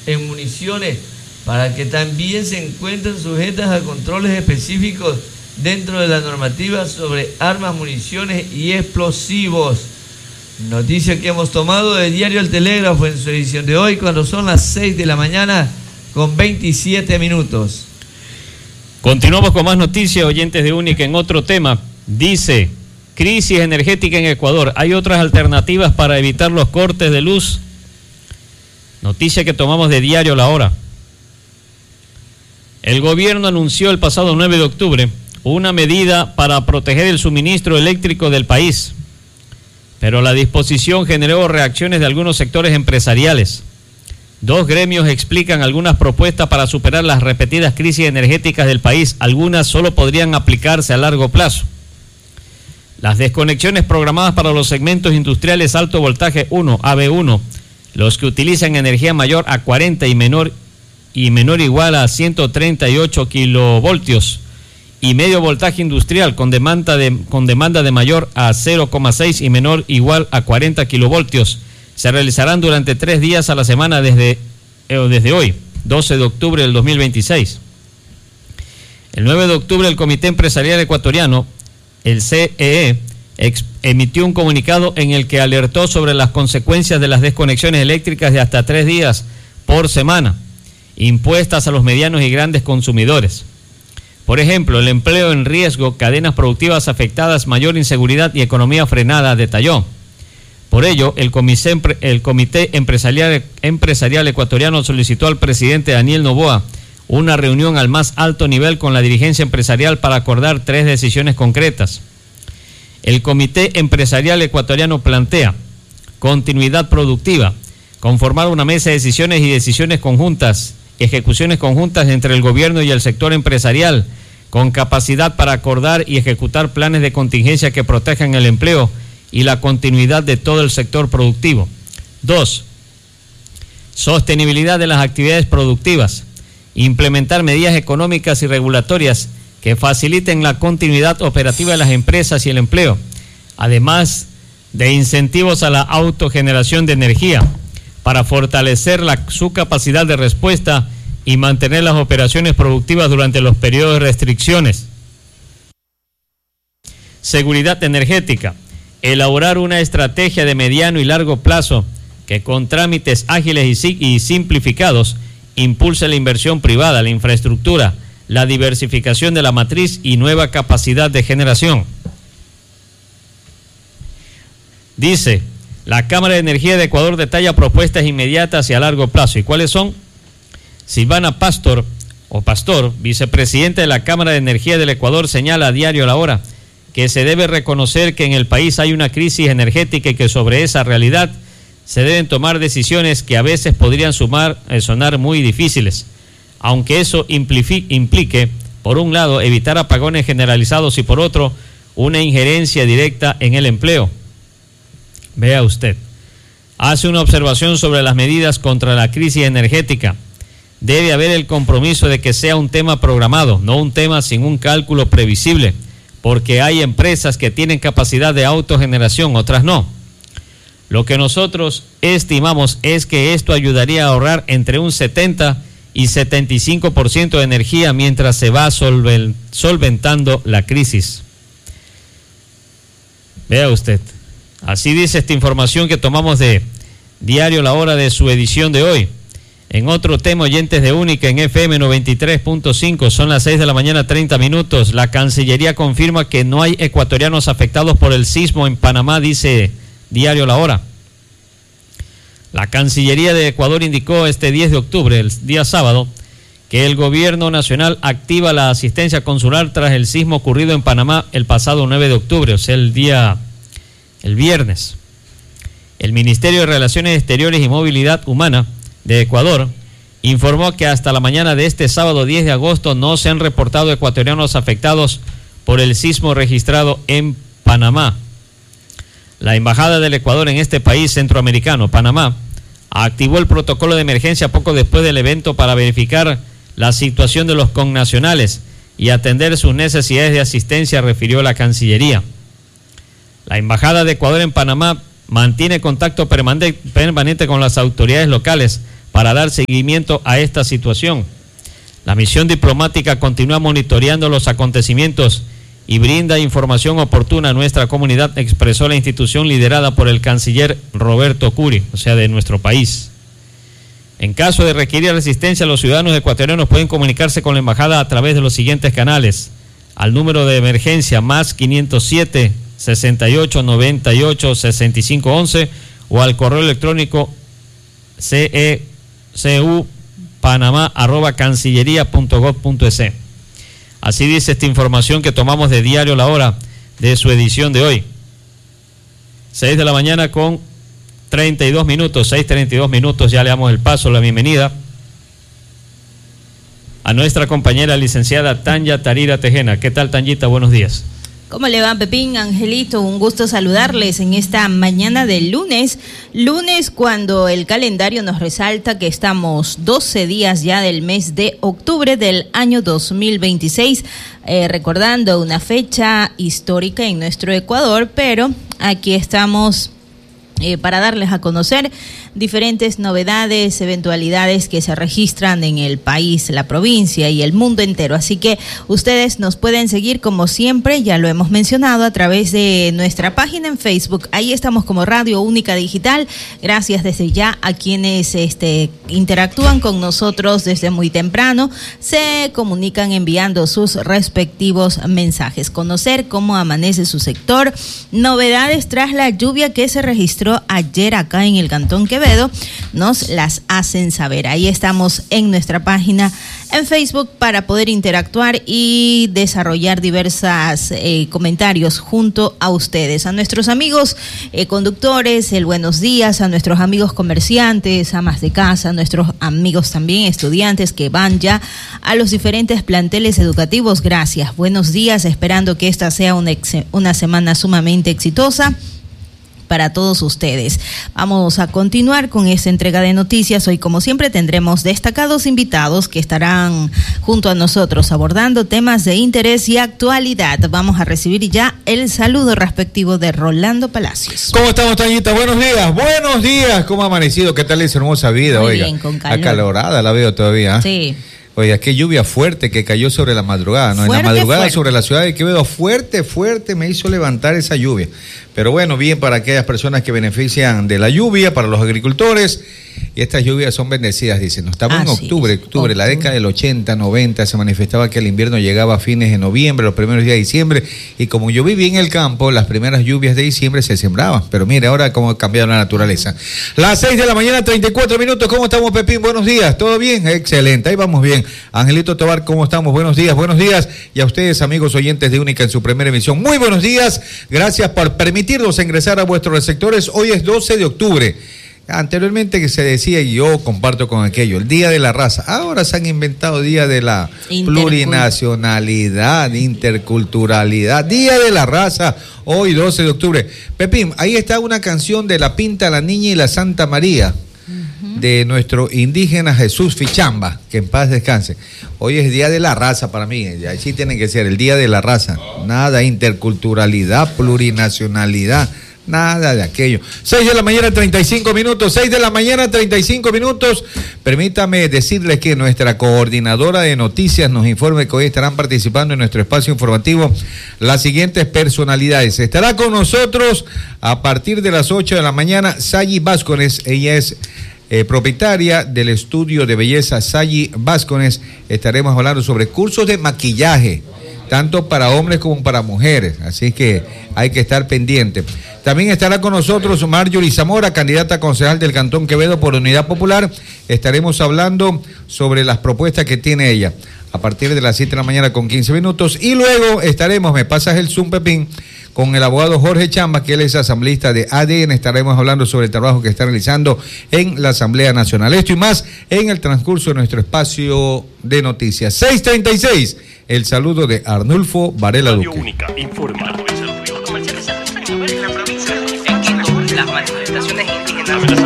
en municiones para que también se encuentren sujetas a controles específicos dentro de la normativa sobre armas, municiones y explosivos. Noticia que hemos tomado del diario El Telégrafo en su edición de hoy, cuando son las 6 de la mañana con 27 minutos. Continuamos con más noticias, oyentes de Única. En otro tema, dice: crisis energética en Ecuador. ¿Hay otras alternativas para evitar los cortes de luz? Noticia que tomamos de diario La Hora. El gobierno anunció el pasado 9 de octubre una medida para proteger el suministro eléctrico del país, pero la disposición generó reacciones de algunos sectores empresariales. Dos gremios explican algunas propuestas para superar las repetidas crisis energéticas del país. Algunas solo podrían aplicarse a largo plazo. Las desconexiones programadas para los segmentos industriales alto voltaje 1, AB1, los que utilizan energía mayor a 40 y menor igual a 138 kilovoltios, y medio voltaje industrial con demanda de mayor a 0,6 y menor igual a 40 kilovoltios, se realizarán durante 3 días a la semana desde hoy, 12 de octubre del 2026. El 9 de octubre el Comité Empresarial Ecuatoriano, el CEE, emitió un comunicado en el que alertó sobre las consecuencias de las desconexiones eléctricas de hasta 3 días por semana, impuestas a los medianos y grandes consumidores. Por ejemplo, el empleo en riesgo, cadenas productivas afectadas, mayor inseguridad y economía frenada, detalló. Por ello, el Comité Empresarial Ecuatoriano solicitó al presidente Daniel Noboa una reunión al más alto nivel con la dirigencia empresarial para acordar 3 decisiones concretas. El Comité Empresarial Ecuatoriano plantea continuidad productiva, conformar una mesa de decisiones y decisiones conjuntas, ejecuciones conjuntas entre el gobierno y el sector empresarial, con capacidad para acordar y ejecutar planes de contingencia que protejan el empleo y la continuidad de todo el sector productivo. 2. Sostenibilidad de las actividades productivas. Implementar medidas económicas y regulatorias que faciliten la continuidad operativa de las empresas y el empleo, además de incentivos a la autogeneración de energía para fortalecer su capacidad de respuesta y mantener las operaciones productivas durante los periodos de restricciones. Seguridad energética. Elaborar una estrategia de mediano y largo plazo que con trámites ágiles y simplificados impulse la inversión privada, la infraestructura, la diversificación de la matriz y nueva capacidad de generación. Dice, la Cámara de Energía de Ecuador detalla propuestas inmediatas y a largo plazo. ¿Y cuáles son? Silvana Pastor, vicepresidenta de la Cámara de Energía del Ecuador, señala a diario La Hora que se debe reconocer que en el país hay una crisis energética y que sobre esa realidad se deben tomar decisiones que a veces podrían sonar muy difíciles, aunque eso implique, por un lado, evitar apagones generalizados y por otro, una injerencia directa en el empleo. Vea usted, hace una observación sobre las medidas contra la crisis energética. Debe haber el compromiso de que sea un tema programado, no un tema sin un cálculo previsible, porque hay empresas que tienen capacidad de autogeneración, otras no. Lo que nosotros estimamos es que esto ayudaría a ahorrar entre un 70 y 75% de energía mientras se va solventando la crisis. Vea usted, así dice esta información que tomamos de Diario La Hora de su edición de hoy. En otro tema, oyentes de Única en FM 93.5, son las 6 de la mañana 30 minutos. La Cancillería confirma que no hay ecuatorianos afectados por el sismo en Panamá, dice Diario La Hora. La Cancillería de Ecuador indicó este 10 de octubre, el día sábado, que el gobierno nacional activa la asistencia consular tras el sismo ocurrido en Panamá el pasado 9 de octubre, o sea, el viernes. El Ministerio de Relaciones Exteriores y Movilidad Humana de Ecuador informó que hasta la mañana de este sábado 10 de agosto no se han reportado ecuatorianos afectados por el sismo registrado en Panamá. La Embajada del Ecuador en este país centroamericano, Panamá, activó el protocolo de emergencia poco después del evento para verificar la situación de los connacionales y atender sus necesidades de asistencia, refirió la Cancillería. La Embajada de Ecuador en Panamá mantiene contacto permanente con las autoridades locales para dar seguimiento a esta situación. La misión diplomática continúa monitoreando los acontecimientos y brinda información oportuna a nuestra comunidad, expresó la institución liderada por el canciller Roberto Curi, o sea, de nuestro país. En caso de requerir asistencia, los ciudadanos ecuatorianos pueden comunicarse con la embajada a través de los siguientes canales: al número de emergencia más 507 68 98 65 11 o al correo electrónico cecupanamá@cancillería.gov.es. Así dice esta información que tomamos de Diario La Hora, de su edición de hoy. 6 de la mañana con 32 minutos, 6:32 minutos, ya le damos el paso, la bienvenida a nuestra compañera licenciada Tanya Tarira Tejena. ¿Qué tal, Tanyita? Buenos días. ¿Cómo le va, Pepín, Angelito? Un gusto saludarles en esta mañana del lunes cuando el calendario nos resalta que estamos 12 días ya del mes de octubre del año 2026, recordando una fecha histórica en nuestro Ecuador, pero aquí estamos para darles a conocer diferentes novedades, eventualidades que se registran en el país, la provincia y el mundo entero. Así que ustedes nos pueden seguir como siempre, ya lo hemos mencionado, a través de nuestra página en Facebook. Ahí estamos como Radio Única Digital. Gracias desde ya a quienes interactúan con nosotros desde muy temprano, se comunican enviando sus respectivos mensajes. Conocer cómo amanece su sector, novedades tras la lluvia que se registró ayer acá en el Cantón Quevedo, nos las hacen saber. Ahí estamos en nuestra página en Facebook para poder interactuar y desarrollar diversos comentarios junto a ustedes. A nuestros amigos conductores, el buenos días, a nuestros amigos comerciantes, amas de casa, a nuestros amigos también estudiantes que van ya a los diferentes planteles educativos. Gracias, buenos días, esperando que esta sea una semana sumamente exitosa para todos ustedes. Vamos a continuar con esta entrega de noticias. Hoy, como siempre, tendremos destacados invitados que estarán junto a nosotros abordando temas de interés y actualidad. Vamos a recibir ya el saludo respectivo de Rolando Palacios. ¿Cómo estamos, Tañita? Buenos días. Buenos días. ¿Cómo ha amanecido? ¿Qué tal esa hermosa vida? Muy oiga, bien, con calor. Acalorada la veo todavía. Sí. Oiga, qué lluvia fuerte que cayó sobre la madrugada, ¿no? Fuerte, en la madrugada fuerte. sobre la ciudad de Quevedo, fuerte me hizo levantar esa lluvia. Pero bueno, bien para aquellas personas que benefician de la lluvia, para los agricultores. Y estas lluvias son bendecidas, dicen. Estamos en octubre, la década del 80, 90, se manifestaba que el invierno llegaba a fines de noviembre, los primeros días de diciembre. Y como yo viví en el campo, las primeras lluvias de diciembre se sembraban. Pero mire, ahora cómo ha cambiado la naturaleza. Las 6 de la mañana, 34 minutos. ¿Cómo estamos, Pepín? Buenos días. ¿Todo bien? Excelente. Ahí vamos bien. Angelito Tobar, ¿cómo estamos? Buenos días, buenos días. Y a ustedes, amigos oyentes de Única en su primera emisión, muy buenos días. Gracias por permitirnos ingresar a vuestros receptores. Hoy es 12 de octubre. Anteriormente que se decía, y yo comparto con aquello, el Día de la Raza. Ahora se han inventado Día de la Plurinacionalidad, Interculturalidad, Día de la Raza, hoy 12 de octubre. Pepín, ahí está una canción de La Pinta, la Niña y la Santa María, de nuestro indígena Jesús Fichamba, que en paz descanse. Hoy es Día de la Raza para mí, así tiene que ser, el Día de la Raza. Nada interculturalidad, plurinacionalidad, nada de aquello. 6 de la mañana, 35 minutos. 6 de la mañana, 35 minutos. Permítame decirles que nuestra coordinadora de noticias nos informe que hoy estarán participando en nuestro espacio informativo las siguientes personalidades. Estará con nosotros a partir de las 8 de la mañana Sayi Vázquez. Ella es propietaria del estudio de belleza Sayi Vázquez. Estaremos hablando sobre cursos de maquillaje, tanto para hombres como para mujeres, así que hay que estar pendiente. También estará con nosotros Marjorie Zamora, candidata a concejal del Cantón Quevedo por Unidad Popular. Estaremos hablando sobre las propuestas que tiene ella a partir de las 7 de la mañana con 15 minutos. Y luego estaremos, me pasas el Zoom, Pepín, con el abogado Jorge Chamba, que él es asambleísta de ADN. Estaremos hablando sobre el trabajo que está realizando en la Asamblea Nacional. Esto y más en el transcurso de nuestro espacio de noticias. 6:36. El saludo de Arnulfo Varela Duque. Radio Única informa. Las manifestaciones indígenas